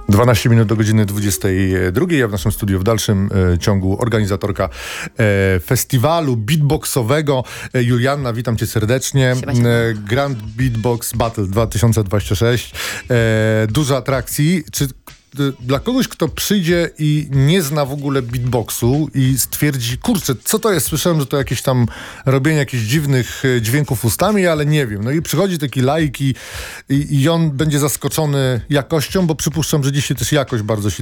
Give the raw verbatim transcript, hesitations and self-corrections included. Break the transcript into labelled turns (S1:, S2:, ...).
S1: dwanaście minut do godziny dwudziestej drugiej, a w naszym studiu w dalszym e, ciągu organizatorka e, festiwalu beatboxowego e, Julianna, witam cię serdecznie. E, Grand Beatbox Battle dwa tysiące dwadzieścia sześć. E, dużo atrakcji. Czy dla kogoś, kto przyjdzie i nie zna w ogóle beatboxu i stwierdzi, kurczę, co to jest? Słyszałem, że to jakieś tam robienie jakichś dziwnych dźwięków ustami, ale nie wiem. No i przychodzi taki laik i, i, i on będzie zaskoczony jakością, bo przypuszczam, że dzisiaj też jakość bardzo się